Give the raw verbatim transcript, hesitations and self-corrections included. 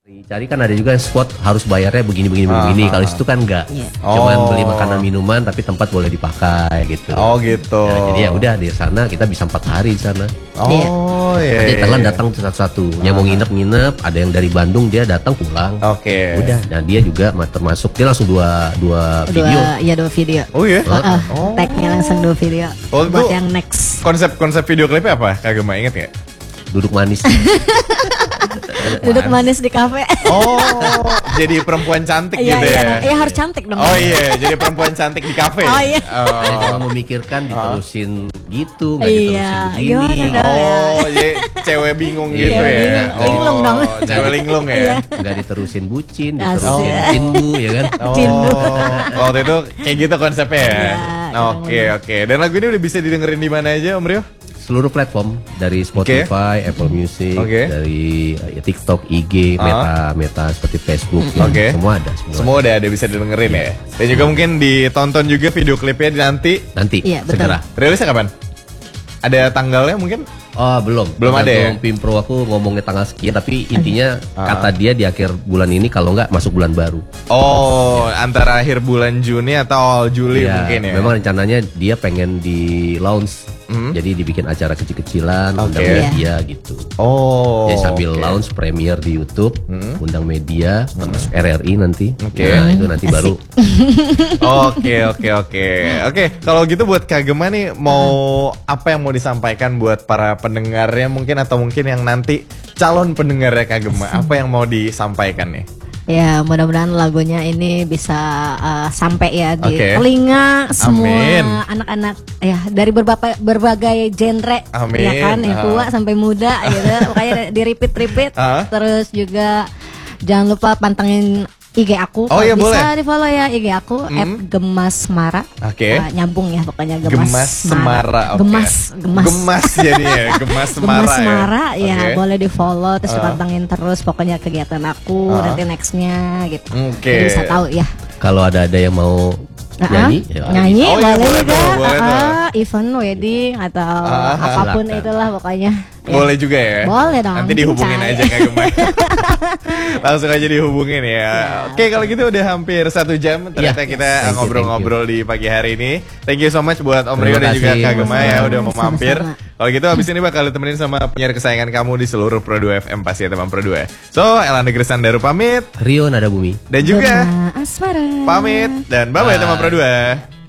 Cari kan ada juga spot harus bayarnya begini-begini begini. Kalau itu kan enggak, yeah. cuman oh. beli makanan minuman tapi tempat boleh dipakai gitu. Oh gitu. Ya, jadi ya udah di sana kita bisa empat hari di sana. Oh iya. Jadi iya, Thailand iya. datang satu-satu. Yang mau nginep-nginep, ada yang dari Bandung dia datang pulang. Oke. Okay. Udah. Nah dia juga termasuk dia langsung dua dua video. Dua, ya dua video. Oh iya. Uh, uh, oh. Tagnya langsung dua video. Oh, buat itu yang next. Konsep-konsep video klipnya apa? Kagak mah inget nggak? Duduk manis. Duduk manis di kafe. Oh, jadi perempuan cantik iya, gitu iya, ya? Iya harus cantik dong. Oh iya, jadi perempuan cantik di kafe. Oh iya. Oh. Saya cuma memikirkan diterusin gitu, nggak Iya, diterusin begini. gimana dong? Oh, jadi cewek bingung gitu Iya, ya? bingung. Linglung Oh, dong. cewek linglung ya? Iya. Nggak diterusin bucin, Asik. diterusin cindu ya kan? Cindu. Oh, waktu itu kayak gitu konsepnya ya? Iya, Oke, oke. Dan lagu ini udah bisa didengerin di mana aja Om Rio? Seluruh platform dari Spotify, Apple Music, Oke. dari ya, TikTok, I G, Ah. Meta, Meta seperti Facebook, ya, Oke. semua ada. Semua. Semua udah ada bisa didengerin ya? Dan juga mungkin ditonton juga video klipnya di nanti. Nanti Iya, betul. segera. Rilisnya kapan? Ada tanggalnya mungkin? Oh belum, Belum ada ya? Tergantung Pimpro aku ngomongnya tanggal sekian, tapi intinya Ah. kata dia di akhir bulan ini kalau nggak masuk bulan baru. Oh, antara akhir bulan Juni atau awal Juli Ya, mungkin ya? memang rencananya dia pengen di launch, Mhm. jadi dibikin acara kecil-kecilan, Oke. undang media gitu. Oh. Jadi sambil oke. launch premier di YouTube, Hmm. undang media, termasuk R R I nanti. Oke. Nah itu nanti baru. Oke, oke, oke. Oke, kalau gitu buat Kagema nih mau apa yang mau disampaikan buat para pendengarnya mungkin atau mungkin yang nanti calon pendengarnya Kagema, apa yang mau disampaikan nih? Ya mudah-mudahan lagunya ini bisa uh, sampai ya di Oke. telinga semua Amin. anak-anak ya dari berbagai berbagai genre Amin. ya kan yang Ah. tua sampai muda gitu makanya di repeat repeat Ah. terus juga jangan lupa pantengin I G aku. Oh, iya, bisa boleh. di follow ya I G aku Hmm. at gemasmara. Oke. Uh, nyambung ya pokoknya gemas, Gemas Semara. Oke. gemas gemas Gemas jadinya, Gemas Semara. Gemas Semara ya, Oke. boleh di follow terus Ah. dipantengin terus pokoknya kegiatan aku Ah. nanti nextnya gitu. Oke. Jadi bisa tahu ya. Kalau ada ada yang mau Ah, nyanyi, ya, nyanyi Oh, iya, boleh boleh juga, tuh, boleh tuh. Ah, event wedding atau Ah, apapun silakan. itulah pokoknya. Ya. Boleh juga ya? Boleh dong. Nanti dihubungin Cai. aja Kak Gemma. Langsung aja dihubungin ya. Oke, kalau gitu udah hampir satu jam ternyata Iya. kita Thank you, ngobrol-ngobrol di pagi hari ini. Thank you so much buat Om Rio Terima dan juga kasih. Kak Gemma ya udah mau Sama-sama. mampir. Kalau gitu habis ini bakal ditemenin sama penyiar kesayangan kamu di seluruh Pro dua F M pasti ya teman Pro dua. So, Elanda Grisandaru pamit Rio Nada Bumi. dan juga Gema Asmara. pamit dan bye bye teman Pro dua.